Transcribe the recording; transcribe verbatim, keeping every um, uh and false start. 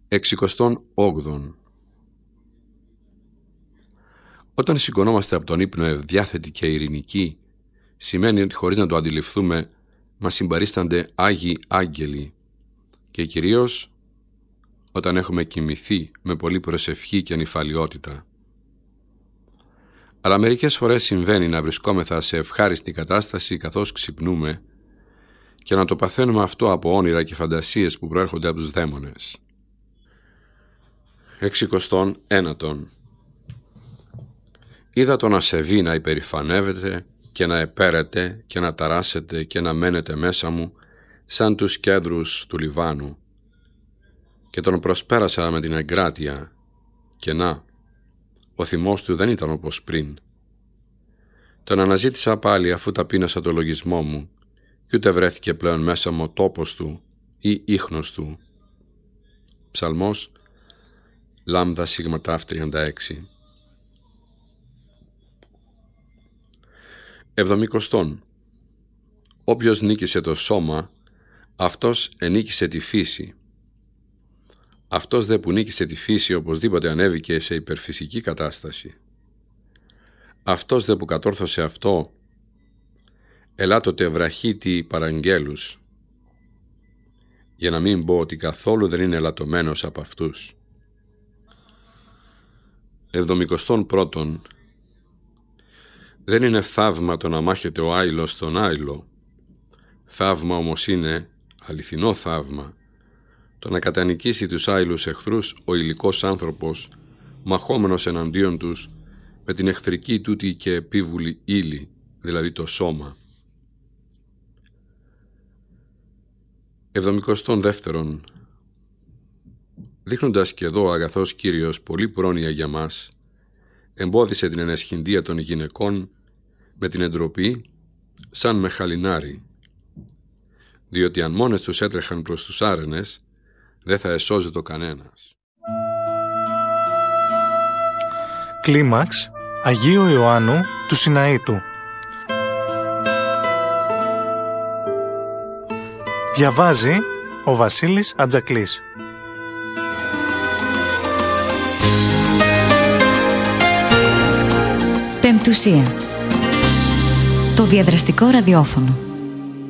Εξικοστόν όγδον. Όταν σηκωνόμαστε από τον ύπνο ευδιάθετοι και ειρηνικοί, σημαίνει ότι χωρίς να το αντιληφθούμε μας συμπαρίστανται Άγιοι Άγγελοι και κυρίως όταν έχουμε κοιμηθεί με πολλή προσευχή και νηφαλιότητα. Αλλά μερικές φορές συμβαίνει να βρισκόμεθα σε ευχάριστη κατάσταση καθώς ξυπνούμε και να το παθαίνουμε αυτό από όνειρα και φαντασίες που προέρχονται από τους δαίμονες. Εξικοστόν ένατον. Είδα τον ασεβή να υπερηφανεύεται και να επέρεται και να ταράσετε και να μένετε μέσα μου σαν τους κέντρους του Λιβάνου και τον προσπέρασα με την εγκράτεια και να, ο θυμός του δεν ήταν όπως πριν. Τον αναζήτησα πάλι αφού ταπείνωσα το λογισμό μου κι ούτε βρέθηκε πλέον μέσα μου ο τόπος του ή ίχνος του. Ψαλμός Λάμδα Σίγμα Τάφ τριάντα έξι. Εβδομικοστόν. Όποιος νίκησε το σώμα, αυτός ενίκησε τη φύση. Αυτός δε που νίκησε τη φύση οπωσδήποτε ανέβηκε σε υπερφυσική κατάσταση. Αυτός δε που κατόρθωσε αυτό, ελάτοτε βραχίτη παραγγέλους, για να μην πω ότι καθόλου δεν είναι ελαττωμένος από αυτούς. Εβδομικοστόν πρώτον. Δεν είναι θαύμα το να μάχεται ο άειλος στον άειλο. Θαύμα όμως είναι, αληθινό θαύμα, το να κατανικήσει τους άειλους εχθρούς ο υλικός άνθρωπος, μαχόμενος εναντίον τους με την εχθρική τούτη και επίβουλη ύλη, δηλαδή το σώμα. Εβδομικοστόν δεύτερον. Δείχνοντας και εδώ ο αγαθός Κύριος πολύ πρόνοια για μας, εμπόδισε την ενεσχυντία των γυναικών με την εντροπή σαν με χαλινάρι, διότι αν μόνες τους έτρεχαν προς τους άρενες, δεν θα εσώζει το κανένας. Κλίμαξ Αγίου Ιωάννου του Σιναήτου. Διαβάζει ο Βασίλης Ατζακλής. Πεμπτουσία. Το διαδραστικό ραδιόφωνο.